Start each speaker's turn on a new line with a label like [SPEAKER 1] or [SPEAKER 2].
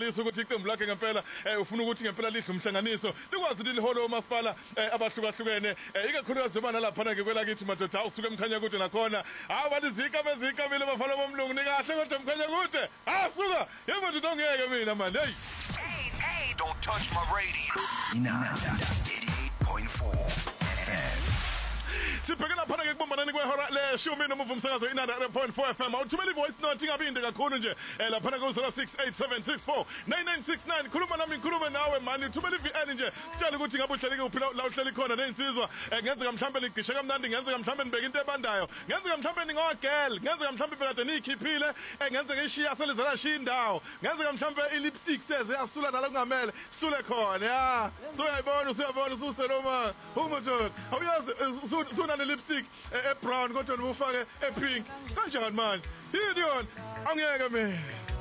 [SPEAKER 1] libhalisa ukuthi iqembu lakhe ngempela ufuna ukuthi ngempela lidle umhlanganiso likwazi liholo umasipala abahlukahlukene ikakhulukazi njengoba nalapha ke kwelakithi madoda usuke emkhanya kude nakhona abalizika bezika bile bafana bomlungu nikahle kodwa emkhanya kude asuka yebo ndoda ongeke mina manje
[SPEAKER 2] Hey, don't touch my radio. Inanda 88.4 FM.
[SPEAKER 1] Sibhekela phana ke kubombanani kwehora leshumi nomuva umsakazo Inanda 88.4 FM awuthumela ivoice note ingabinde kakhulu nje lapha ku 0687649969 khuluma nami ngikhulume nawe mani uthumela iVN nje sitshela ukuthi ngabe uhleleke uphila la uhleli khona nezinsizwa ngenzeka mhlambe ligishe kamnandi ngenzeka mhlambe nibeka into ebandayo ngenzeka mhlambe ningogirl ngenzeka mhlambe bekade nikhiphile ngenzeka ishiya selizala shindawo ngenzeka mhlambe ilipstick seze yasula nalo kungamele sule khona ya usuyabona ususeloma umuntu awuyazi suna lipstick brown kodwa ufake pink kanjani manje idion angeke mina